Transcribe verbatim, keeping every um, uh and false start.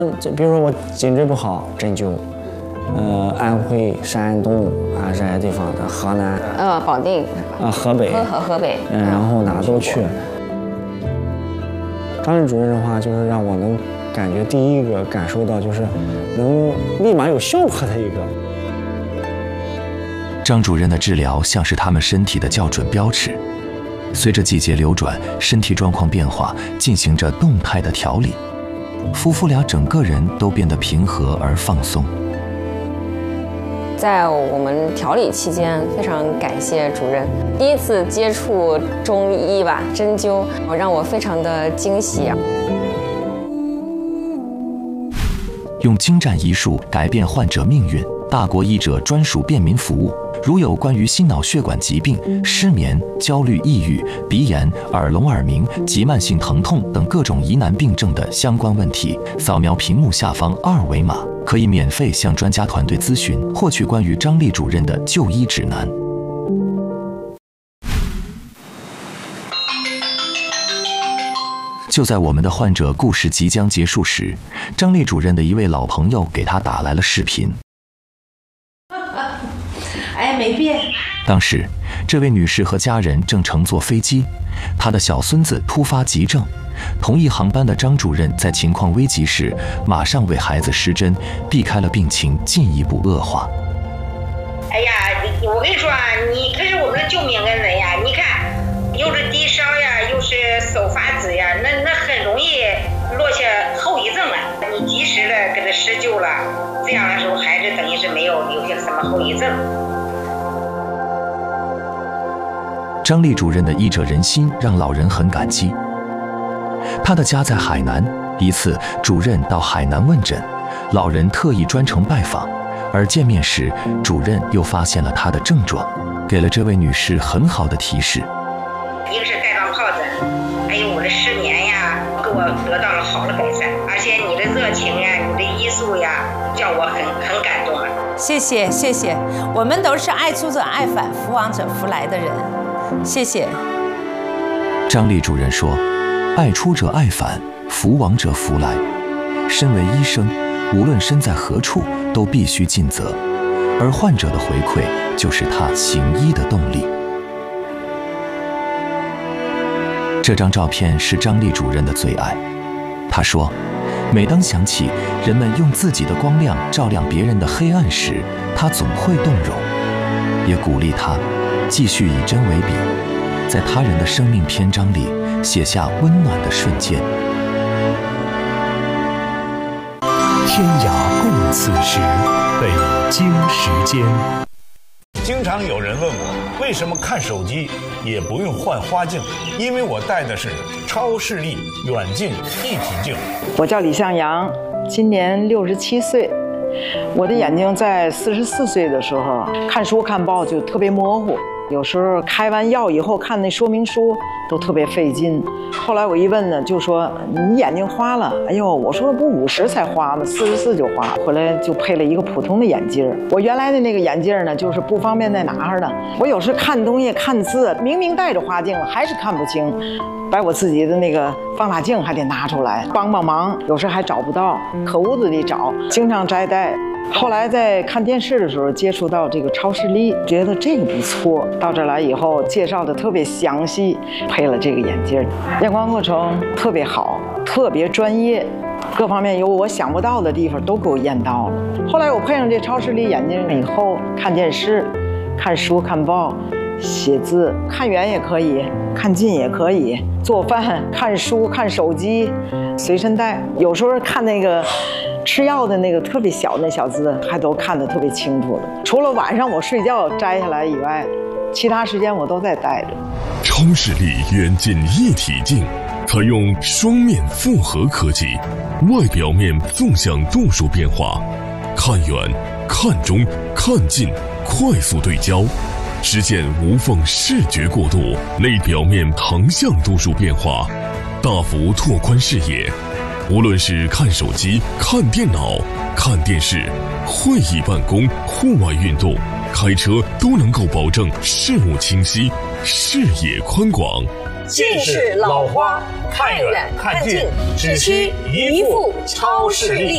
就比如说我颈椎不好，针灸，呃，安徽、山东啊这些地方的，河南， 呃，保定， 啊，河北， 河河北， 嗯，然后哪都去。张丽主任的话，就是让我能感觉第一个感受到，就是能立马有效果的一个。 张主任的治疗像是他们身体的校准标尺，随着季节流转，身体状况变化，进行着动态的调理。夫妇俩整个人都变得平和而放松。 在我们调理期间，非常感谢主任。第一次接触中医吧，针灸，让我非常的惊喜。 用精湛医术改变患者命运，大国医者专属便民服务。如有关于心脑血管疾病、失眠、焦虑、抑郁、鼻炎、耳聋耳鸣及慢性疼痛等各种疑难病症的相关问题，扫描屏幕下方二维码，可以免费向专家团队咨询，获取关于张丽主任的就医指南。就在我们的患者故事即将结束时，张丽主任的一位老朋友给他打来了视频。 哎，没变。 当时，这位女士和家人正乘坐飞机，她的小孙子突发急症。同一航班的张主任在情况危急时，马上为孩子施针，避开了病情进一步恶化。 哎呀，我跟你说啊，你可是我们的救命恩人呀！你看，又是低烧呀，又是手发紫呀，那那很容易落下后遗症了。你及时的给他施救了，这样的时候孩子等于是没有留下什么后遗症。 张丽主任的医者仁心让老人很感激。他的家在海南，一次主任到海南问诊，老人特意专程拜访，而见面时，主任又发现了他的症状，给了这位女士很好的提示。 一个是带状疱疹，还有我的失眠呀，给我得到了好的改善，而且你的热情呀，你的医术呀，叫我很很感动啊。 谢谢谢谢，我们都是爱出者爱返，福往者福来的人，谢谢。 张丽主任说，爱出者爱返，福往者福来。身为医生，无论身在何处，都必须尽责，而患者的回馈就是他行医的动力。这张照片是张丽主任的最爱。他说，每当想起人们用自己的光亮照亮别人的黑暗时，他总会动容，也鼓励他继续以针为笔，在他人的生命篇章里写下温暖的瞬间。 天涯共此时，北京时间。 经常有人问我，为什么看手机也不用换花镜？因为我戴的是超视力远近一体镜。 我叫李向阳，今年六十七岁。我的眼睛在四十四岁的时候看书看报就特别模糊，有时候开完药以后看那说明书都特别费劲。后来我一问呢，就说你眼睛花了。哎呦，我说不五十才花吗？四十四就花。回来就配了一个普通的眼镜。我原来的那个眼镜呢，就是不方便在哪儿呢？我有时看东西看字，明明戴着花镜了，还是看不清。把我自己的那个放大镜还得拿出来帮帮忙，有时还找不到，可屋子里找，经常摘戴。后来在看电视的时候接触到这个超视力，觉得这个不错。到这来以后介绍的特别详细，配了这个眼镜，验光过程特别好，特别专业，各方面有我想不到的地方都给我验到了。后来我配上这超视力眼镜以后，看电视、看书、看报、写字，看远也可以，看近也可以，做饭、看书、看手机，随身带。有时候看那个吃药的那个特别小的小字，还都看得特别清楚了。除了晚上我睡觉摘下来以外，其他时间我都在戴着。 超视力远近一体镜采用双面复合科技，外表面纵向度数变化，看远、看中、看近快速对焦，实现无缝视觉过渡；内表面横向度数变化，大幅拓宽视野。无论是看手机、看电脑、看电视、会议办公、户外运动、开车，都能够保证视物清晰、视野宽广。 近视老花，看远看近，只需一副超视力。